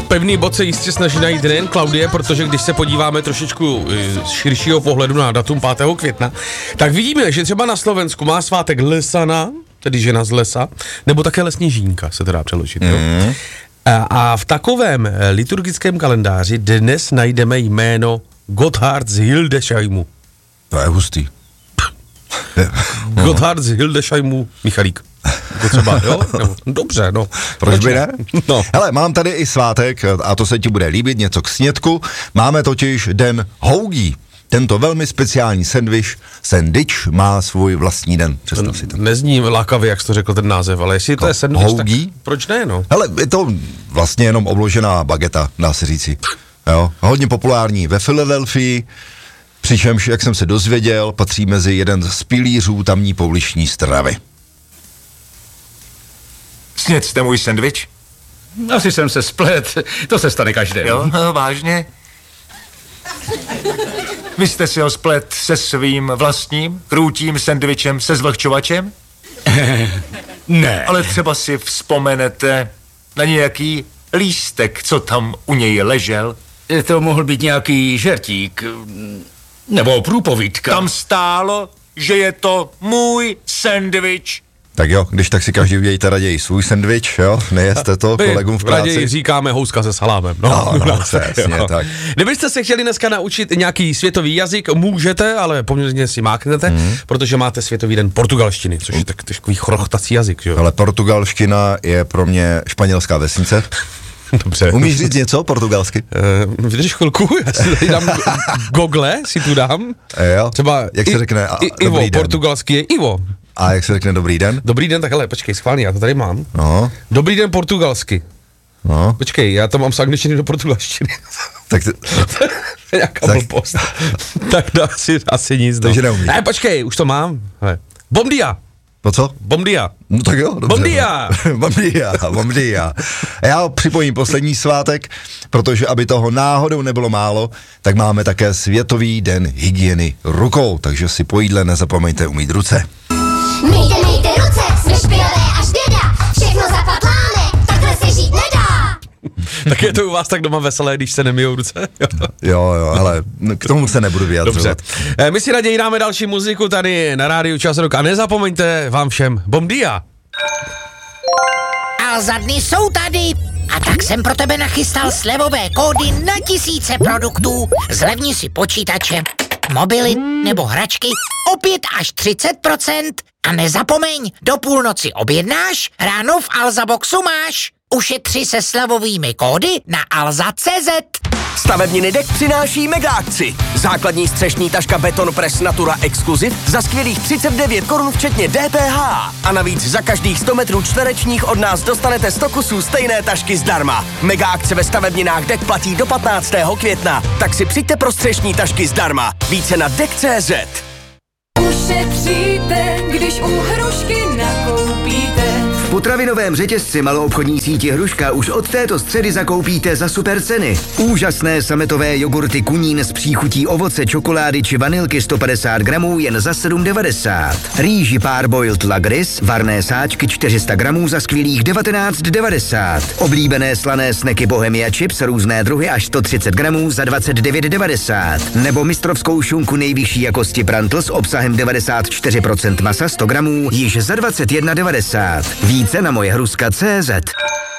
Pevný bod se jistě snaží najít nejen Klaudie, protože když se podíváme trošičku z širšího pohledu na datum 5. května, tak vidíme, že třeba na Slovensku má svátek Lesana, tedy žena z lesa, nebo také lesní žínka, se to dá přeložit. Jo? A v takovém liturgickém kalendáři dnes najdeme jméno Gotthard z Hildesheimu. To je hustý. Gotthard z Hildesheimu Michalík. To třeba, jo? Dobře, no. Proč by ne? No. Hele, mám tady i svátek, a to se ti bude líbit, něco k snědku. Máme totiž den hougí. Tento velmi speciální sendvič má svůj vlastní den. Představ si to. Nezní lákavě, jak jsi to řekl ten název, ale jestli to je sendvič, hougí? Tak proč ne, no? Hele, je to vlastně jenom obložená bageta, dá se říci. Jo? Hodně populární ve Filadelfii, přičemž, jak jsem se dozvěděl, patří mezi jeden z pilířů tamní pouliční stravy. Snědste můj sendvič? Asi jsem se splet, to se stane každému. Jo, vážně? Vy jste si ho splet se svým vlastním krůtím sendvičem se zvlhčovačem? Ne. Ale třeba si vzpomenete na nějaký lístek, co tam u něj ležel? To mohl být nějaký žertík, nebo průpovídka. Tam stálo, že je to můj sendvič. Tak jo, když tak si každý udějte raději svůj sendvič, jo, nejeste to kolegům v práci. Raději říkáme houska se salámem. No, přesně, tak. Kdybyste se chtěli dneska naučit nějaký světový jazyk, můžete, ale poměrně si máknete, protože máte Světový den portugalštiny, což je takový chrochtací jazyk, jo. Ale portugalština je pro mě španělská vesnice. Dobře. Umíš říct něco portugalsky? Vydrž chvilku, já si tady dám Google, si tu dám. Jo, třeba jak se řekne Ivo, dobrý den. Portugalský je Ivo. A jak se řekne dobrý den? Dobrý den, tak hele, počkej, schválně, já to tady mám. No. Dobrý den portugalsky. No. Počkej, já to mám z angličtiny do portugalštiny. Tak ty... Nějaká blbost. Tak dá si asi nic. Takže neumíš. Ne, počkej, už to mám. Hele. Bom dia. Po co? Bom dia. No tak jo, dobře. Bom dia. Bom dia. Já připojím poslední svátek, protože aby toho náhodou nebylo málo, tak máme také Světový den hygieny rukou, takže si po jídle nezapomeňte umýt ruce. Myjte ruce, jsme špinavé až běda, všechno zapatláme, takhle se žít nedá. Tak je to u vás tak doma veselé, když se nemijou ruce? Jo, ale k tomu se nebudu vyjadřovat. Dobře. My si raději dáme další muziku tady na rádiu Čas Rock a nezapomeňte vám všem Bom dia. Alza dny jsou tady. A tak jsem pro tebe nachystal slevové kódy na tisíce produktů. Zlevni si počítače, mobily nebo hračky o 5 až 30%. A nezapomeň, do půlnoci objednáš, ráno v Alza Boxu máš. Ušetři se slevovými kódy na alza.cz. Stavebniny DEK přináší mega akci. Základní střešní taška Beton Press Natura Exclusive za skvělých 39 korun včetně DPH. A navíc za každých 100 metrů čtverečních od nás dostanete 100 kusů stejné tašky zdarma. Mega akce ve stavebninách DEK platí do 15. května. Tak si přijďte pro střešní tašky zdarma. Více na DEK.cz. Ušetříte, když u Hrušky nakoupíte. V potravinovém řetězci maloobchodní síti Hruška už od této středy zakoupíte za super ceny. Úžasné sametové jogurty Kunín s příchutí ovoce, čokolády či vanilky 150 gramů jen za 7,90. Rýži Parboiled Lagris, varné sáčky 400 gramů za skvělých 19,90. Oblíbené slané sneky Bohemia Chips různé druhy až 130 gramů za 29,90. Nebo mistrovskou šunku nejvyšší jakosti Prantl s obsahem 94% masa 100 gramů již za 21,90. Více na mojehruska.cz.